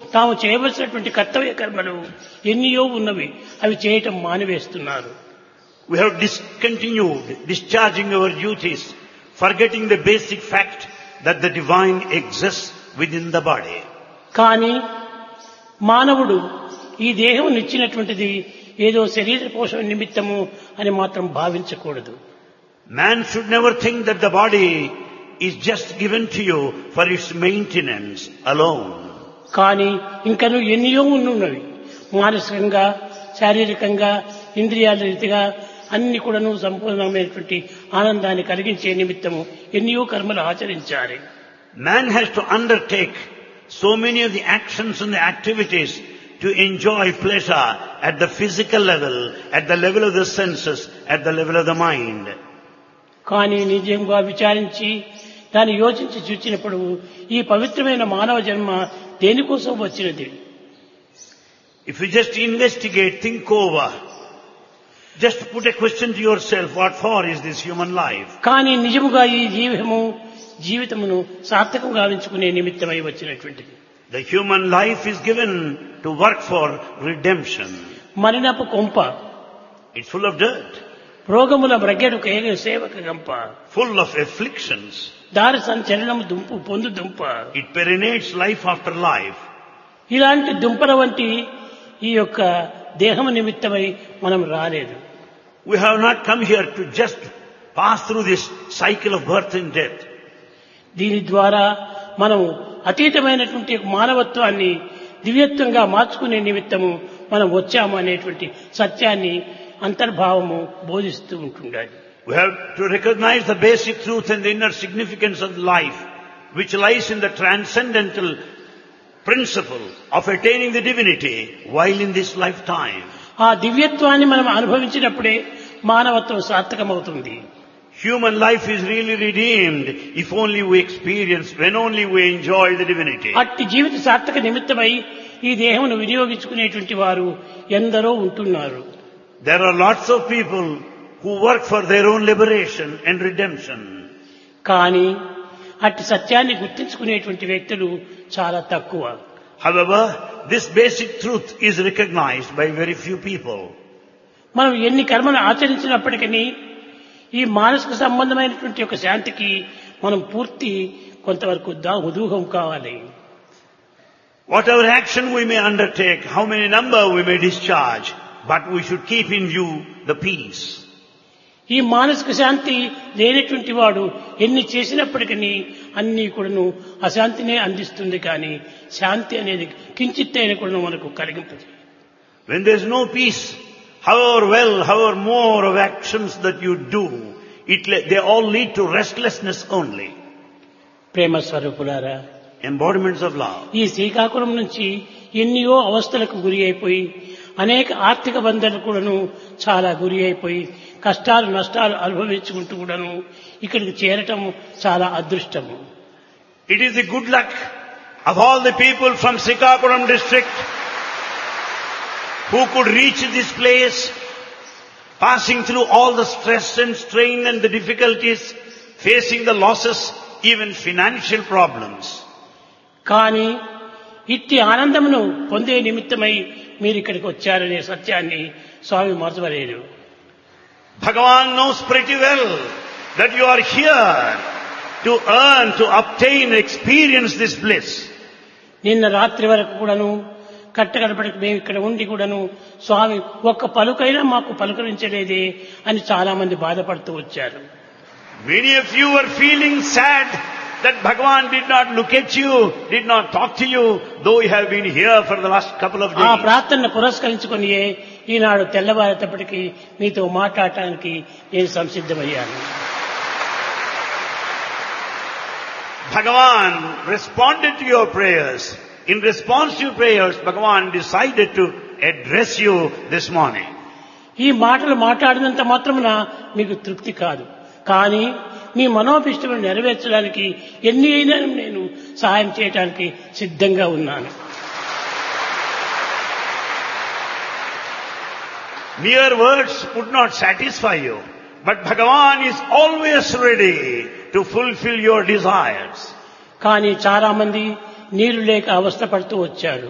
తాము చేయవలసినటువంటి కర్తవ్య కర్మలు ఎన్నియో ఉన్నవి, అవి చేయటం మానివేస్తున్నారు. We have discontinued discharging our duties, forgetting the basic fact that the divine exists within the body. కానీ మానవుడు ఈ దేహం ఇచ్చినటువంటిది ఏదో శరీర పోషణ నిమిత్తము అని మాత్రం భావించకూడదు. Man should never think that the body is just given to you for its maintenance alone. కానీ ఇంకను ఎన్నియో ఉన్నవి, మానసికంగా, శారీరకంగా, ఇంద్రియాల రీతిగా అన్ని కూడాను సంపూర్ణమైనటువంటి ఆనందాన్ని కలిగించే నిమిత్తము ఎన్నో కర్మలు ఆచరించాలి. Man has to undertake so many of the actions and the activities to enjoy pleasure at the physical level, at the level of the senses, at the level of the mind. కానీ నిజంగా విచారించి దాన్ని యోచించి చూచినప్పుడు ఈ పవిత్రమైన మానవ జన్మ దేనికోసం వచ్చినది? If you just investigate, think over, just put a question to yourself, what for is this human life? కానీ నిజముగా ఈ జీవితమును సార్థకం గావించుకునే నిమిత్తమై వచ్చినటువంటిది. The human life is given to work for redemption. మరినపు కొంప, It's full of dirt, రోగముల బ్రగెడు కేగ సేవక గంప, full of afflictions. దారి సంచలనము దుంపు పొందు దుంప. It perinates life after life. ఇలాంటి దుంపల వంటి ఈ యొక్క దేహము నిమిత్తమై మనం రాలేదు. We have not come here to just pass through this cycle of birth and death. దీని ద్వారా మనం అతీతమైనటువంటి మానవత్వాన్ని దివ్యత్వంగా మార్చుకునే నిమిత్తము మనం వచ్చాము అనేటువంటి సత్యాన్ని అంతర్భావము బోధిస్తూ ఉంటుండాలి. We have to recognize the basic truth and the inner significance of life, which lies in the transcendental principle of attaining the divinity while in this lifetime. ఆ దివ్యత్వాన్ని మనం అనుభవించినప్పుడే మానవత్వం సార్థకమవుతుంది. Human life is really redeemed if only we experience, when only we enjoy the divinity. అట్టి జీవిత సార్థక నిమిత్తమై ఈ దేహమును వినియోగించుకునేటువంటి వారు ఎందరో ఉంటున్నారు. There are lots of people who work for their own liberation and redemption. కానీ అట్టి సత్యాన్ని గుర్తించుకునేటువంటి వ్యక్తులు చాలా తక్కువ. However, this basic truth is recognized by very few people. మనం ఎన్ని కర్మలు ఆచరించినప్పటికీ ఈ మానసిక సంబంధమైనటువంటి ఒక శాంతికి మనం పూర్తి కొంతవరకు ఉదూహం కావాలి. Whatever action we may undertake, how many number we may discharge, but we should keep in view the peace. ఈ మానసిక శాంతి లేనటువంటి వాడు ఎన్ని చేసినప్పటికీ అన్ని కూడాను అశాంతినే అందిస్తుంది, కానీ శాంతి అనేది కించిత్తైన కూడా మనకు కలిగింపదు. When there is no peace, however well, however more of actions that you do, they all lead to restlessness only. ప్రేమ స్వరూపులారా, Embodiments of love. ఈ శ్రీకాకుళం నుంచి ఎన్నో అవస్థలకు గురి అయిపోయి అనేక ఆర్థిక బంధాలు కూడాను చాలా గురి అయిపోయి కష్టాలు నష్టాలు అనుభవించుకుంటూ కూడాను ఇక్కడికి చేరటం చాలా అదృష్టము. It is the good luck of all the people from Srikakulam district who could reach this place, passing through all the stress and strain and the difficulties, facing the losses, even financial problems. కానీ ఇట్టి ఆనందమును పొందే నిమిత్తమై మీరు ఇక్కడికి వచ్చారనే సత్యాన్ని స్వామి మరచవలేదు. Bhagavan knows pretty well that you are here to earn, to obtain, experience this bliss. నిన్న రాత్రి వరకు కూడాను కట్టగడపడికి మేము ఇక్కడ ఉండి కూడాను స్వామి ఒక్క పలుకైనా మాకు పలుకరించలేదే అని చాలా మంది బాధపడుతూ వచ్చారు. Many of you were feeling sad that Bhagavan did not look at you, did not talk to you, though you have been here for the last couple of days. ఆ ప్రార్థనను పురస్కరించుకొని ఈనాడు తెల్లవారేటప్పటికీ మీతో మాట్లాడటానికి నేను సంసిద్ధమయ్యాను. Bhagavan responded to your prayers. In response to your prayers, Bhagavan decided to address you this morning. ఈ మాటలు మాట్లాడినంత మాత్రమున మీకు తృప్తి కాదు, కానీ మీ మనోభిష్టమును నెరవేర్చడానికి ఎన్ని అయినా నేను సహాయం చేయడానికి సిద్ధంగా ఉన్నాను. Mere words would not satisfy you, but Bhagavan is always ready to fulfill your desires. కానీ చాలా మంది నీరు లేక అవస్థ పడుతూ వచ్చారు.